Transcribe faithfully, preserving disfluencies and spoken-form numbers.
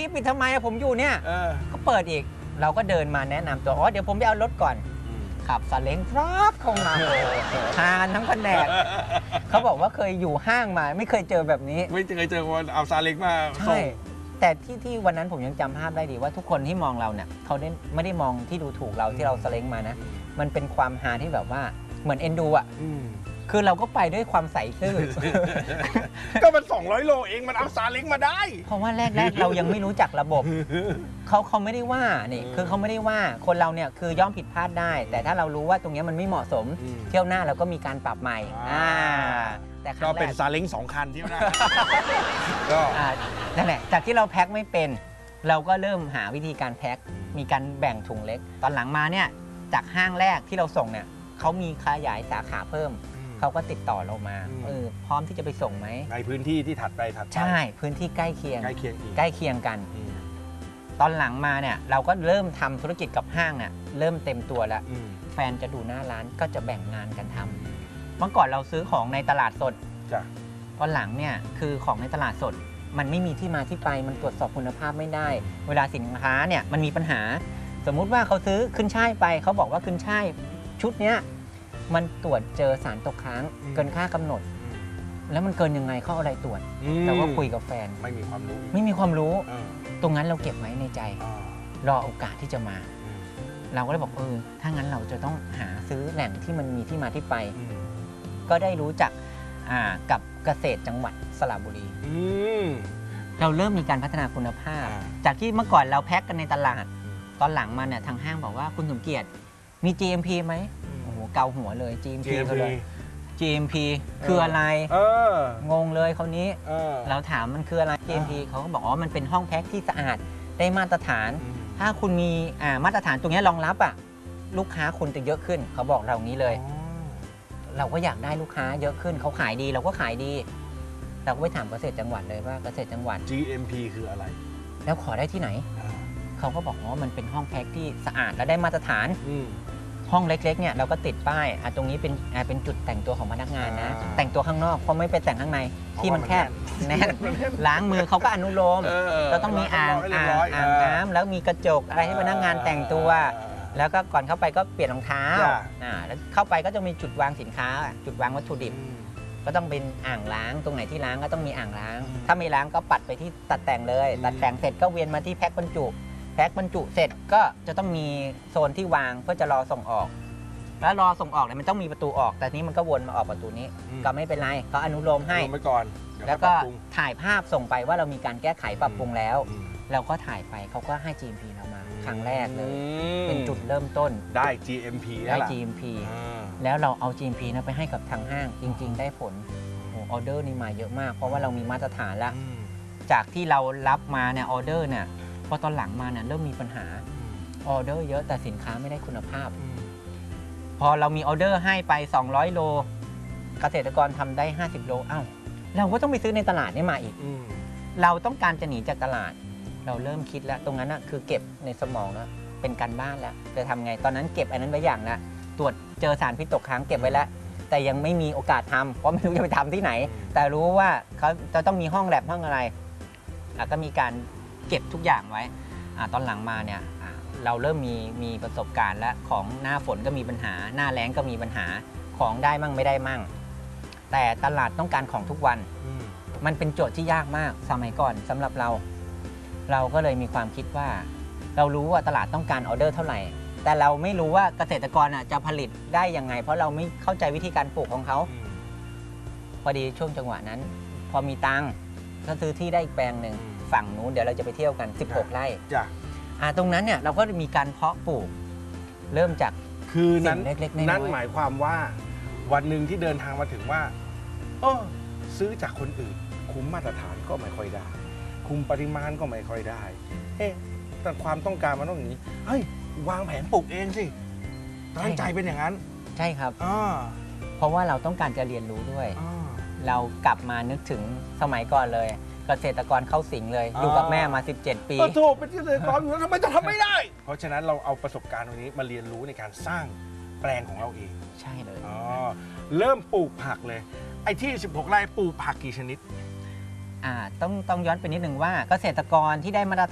พี่ปิดทำไมผมอยู่เนี่ยก็เปิดอีกเราก็เดินมาแนะนำตัวอ๋อเดี๋ยวผมไปเอารถก่อนขับซาเล้งฟรักเข้ามาทานทั้งแผนกเขาบอกว่าเคยอยู่ห้างมาไม่เคยเจอแบบนี้ไม่เคยเจอคนเอาซาเล้งมาใช่แต่ที่ที่วันนั้นผมยังจำภาพได้ดีว่าทุกคนที่มองเราเนี่ยเขาไม่ได้มองที่ดูถูกเราที่เราซาเล้งมานะมันเป็นความฮาที่แบบว่าเหมือนเอ็นดูอ่ะคือเราก็ไปด้วยความใสซื่อก็มันสองร้อยโลเองมันเอาซาเล้งมาได้เพราะว่าแรกๆเรายังไม่รู้จักระบบเขาเขาไม่ได้ว่านี่คือเขาไม่ได้ว่าคนเราเนี่ยคือย่อมผิดพลาดได้แต่ถ้าเรารู้ว่าตรงนี้มันไม่เหมาะสมเที่ยวหน้าเราก็มีการปรับใหม่แต่ก็เป็นซาเล้งสองคันเที่ยวหน้าก็นั่นแหละจากที่เราแพ็คไม่เป็นเราก็เริ่มหาวิธีการแพ็คมีการแบ่งถุงเล็กตอนหลังมาเนี่ยจากห้างแรกที่เราส่งเนี่ยเขามีขยายสาขาเพิ่มเขาก็ติดต่อเรามาเออพร้อมที่จะไปส่งไหมในพื้นที่ที่ถัดไปถัดไปใช่พื้นที่ใกล้เคียงใกล้เคียงใกล้เคียงกันตอนหลังมาเนี่ยเราก็เริ่มทำธุรกิจกับห้างเนี่ยเริ่มเต็มตัวแล้วแฟนจะดูหน้าร้านก็จะแบ่งงานกันทำเมื่อก่อนเราซื้อของในตลาดสดตอนหลังเนี่ยคือของในตลาดสดมันไม่มีที่มาที่ไปมันตรวจสอบคุณภาพไม่ได้เวลาสินค้าเนี่ยมันมีปัญหาสมมุติว่าเขาซื้อขึ้นช่ายไปเขาบอกว่าขึ้นช่ายชุดเนี้ยมันตรวจเจอสารตกค้างเกินค่ากำหนดแล้วมันเกินยังไงเขาเอาอะไรตรวจเราก็คุยกับแฟนไม่มีความรู้ไม่มีความรู้ตรงนั้นเราเก็บไว้ในใจรอโอกาสที่จะมาเราก็เลยบอกเออถ้างั้นเราจะต้องหาซื้อแหล่งที่มันมีที่มาที่ไปก็ได้รู้จักกับเกษตรจังหวัดสระบุรีเราเริ่มมีการพัฒนาคุณภาพจากที่เมื่อก่อนเราแพ็คกันในตลาดตอนหลังมาเนี่ยทางห้างบอกว่าคุณสมเกียรติมี จี เอ็ม พี ไหมโอ้โหเกาหัวเลย จี เอ็ม พี เขาเลย จี เอ็ม พี คืออะไรงงเลยคราวนี้เราถามมันคืออะไร จี เอ็ม พี เขาก็บอกว่ามันเป็นห้องแพ็คที่สะอาดได้มาตรฐานถ้าคุณมีมาตรฐานตรงนี้รองรับอ่ะลูกค้าคุณจะเยอะขึ้นเขาบอกเรางี้เลยเราก็อยากได้ลูกค้าเยอะขึ้นเขาขายดีเราก็ขายดีเราก็ไปถามเกษตรจังหวัดเลยว่าเกษตรจังหวัดจี เอ็ม พี คืออะไรแล้วขอได้ที่ไหนเขาก็บอกว่ามันเป็นห้องแพ็คที่สะอาดและได้มาตรฐานห้องเล็กๆเนี่ยเราก็ติดป้ายตรงนี้เป็นเป็นจุดแต่งตัวของพนักงานนะแต่งตัวข้างนอกเพราะไม่ไปแต่งข้างในที่มันแคบแน่นล้างมือเขาก็อนุโลมเราต้องมีอ่างอ่างอ่างน้ำแล้วมีกระจกอะไรให้พนักงานแต่งตัวแล้วก็ก่อนเข้าไปก็เปลี่ยนรองเท้าอ่าแล้วเข้าไปก็จะมีจุดวางสินค้าจุดวางวัตถุดิบก็ต้องเป็นอ่างล้างตรงไหนที่ล้างก็ต้องมีอ่างล้างถ้าไม่ล้างก็ปัดไปที่ตัดแต่งเลยตัดแต่งเสร็จก็เวียนมาที่แพ็คบรรจุแพ็คบรรจุเสร็จก็จะต้องมีโซนที่วางเพื่อจะรอส่งออกแล้วรอส่งออกเนี่ยมันต้องมีประตูออกแต่นี้มันก็วนมาออกประตูนี้ก็ไม่เป็นไรเขาอนุโลมให้ไปก่อนแล้วก็ถ่ายภาพส่งไปว่าเรามีการแก้ไขปรับปรุงแล้วเราก็ถ่ายไปเขาก็ให้ จี เอ็ม พี เรามาครั้งแรกเลยเป็นจุดเริ่มต้นได้ จี เอ็ม พีได้ จี เอ็ม พี แล้วเราเอา จี เอ็ม พี นะไปให้กับทางห้างจริงๆได้ผลออเดอร์นี่มาเยอะมากเพราะว่าเรามีมาตรฐานแล้วจากที่เรารับมาเนี่ยออเดอร์เนี่ยพอตอนหลังมาเนี่ยเริ่มมีปัญหาออเดอร์เยอะแต่สินค้าไม่ได้คุณภาพพอเรามีออเดอร์ให้ไปสองร้อยโลเกษตรกรทำได้ห้าสิบโลอ้าวเราก็ต้องไปซื้อในตลาดนี่มาอีกเราต้องการจะหนีจากตลาดเราเริ่มคิดแล้วตรงนั้นนะคือเก็บในสมองแล้วเป็นการบ้านแล้วจะทำไงตอนนั้นเก็บอันนั้นไว้อย่างนะตรวจเจอสารพิษตกค้างเก็บไว้แล้วแต่ยังไม่มีโอกาสทำเพราะไม่รู้จะไปทำที่ไหนแต่รู้ว่าเขาจะต้องมีห้องแลบห้องอะไรก็มีการเก็บทุกอย่างไว้ตอนหลังมาเนี่ยเราเริ่มมีมีประสบการณ์แล้วของหน้าฝนก็มีปัญหาหน้าแล้งก็มีปัญหาของได้มั่งไม่ได้มั่งแต่ตลาดต้องการของทุกวันมันเป็นโจทย์ที่ยากมากสมัยก่อนสำหรับเราเราก็เลยมีความคิดว่าเรารู้ว่าตลาดต้องการออเดอร์เท่าไหร่แต่เราไม่รู้ว่าเกษตรกรจะผลิตได้ยังไงเพราะเราไม่เข้าใจวิธีการปลูกของเขาพอดีช่วงจังหวะนั้นพอมีตังค์ก็ซื้อที่ได้อีกแปลงหนึ่งฝั่งนู้นเดี๋ยวเราจะไปเที่ยวกันสิบหกไร่จ้ะตรงนั้นเนี่ยเราก็มีการเพาะปลูกเริ่มจากคือนั้นเล็กๆน้อยๆนั่นหมายความว่าวันหนึ่งที่เดินทางมาถึงว่าเออซื้อจากคนอื่นคุมมาตรฐานก็ไม่ค่อยได้คุมปริมาณก็ไม่ค่อยได้เอ๊ะแต่ความต้องการมันต้องอย่างนี้เฮ้ยวางแผนปลูกเองสิตั้งใจเป็นอย่างนั้นใช่ครับเพราะว่าเราต้องการจะเรียนรู้ด้วยเรากลับมานึกถึงสมัยก่อนเลยเกษตรกรเข้าสิงเลยอยู่กับแม่มาสิบเจ็ดปีถูกเป็นเกษตรกรอยู่แล้วทำไมจะทำไม่ได้เพราะฉะนั้นเราเอาประสบการณ์ตรงนี้มาเรียนรู้ในการสร้างแปลงของเราเองใช่เลยอ๋อเริ่มปลูกผักเลยไอ้ที่สิบหกไร่ปลูกผักกี่ชนิดอ่าต้องต้องย้อนไปนิดนึงว่าเกษตรกรที่ได้มาตร